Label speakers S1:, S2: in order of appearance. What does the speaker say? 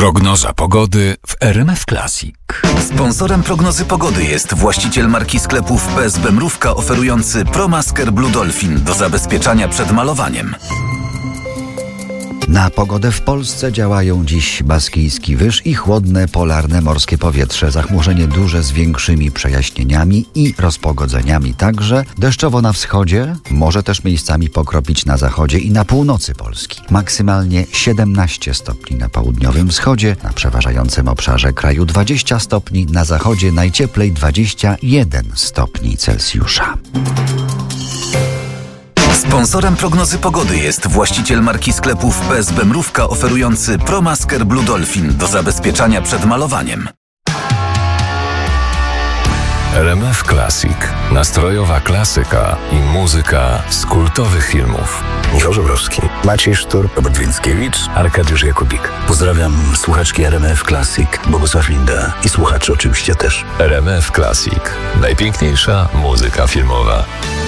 S1: Prognoza pogody w RMF Classic.
S2: Sponsorem prognozy pogody jest właściciel marki sklepów PSB Mrówka oferujący ProMasker Blue Dolphin do zabezpieczania przed malowaniem.
S3: Na pogodę w Polsce działają dziś baskijski wyż i chłodne polarne morskie powietrze. Zachmurzenie duże z większymi przejaśnieniami i rozpogodzeniami. Także deszczowo na wschodzie, może też miejscami pokropić na zachodzie i na północy Polski. Maksymalnie 17 stopni na południowym wschodzie, na przeważającym obszarze kraju 20 stopni, na zachodzie najcieplej 21 stopni Celsjusza.
S2: Sponsorem prognozy pogody jest właściciel marki sklepów PSB Mrówka oferujący ProMasker Blue Dolphin do zabezpieczania przed malowaniem.
S1: RMF Classic. Nastrojowa klasyka i muzyka z kultowych filmów.
S4: Michał Żebrowski, Maciej Sztur, Robert Więckiewicz, Arkadiusz Jakubik. Pozdrawiam słuchaczki RMF Classic, Bogusław Linda i słuchaczy oczywiście też.
S1: RMF Classic. Najpiękniejsza muzyka filmowa.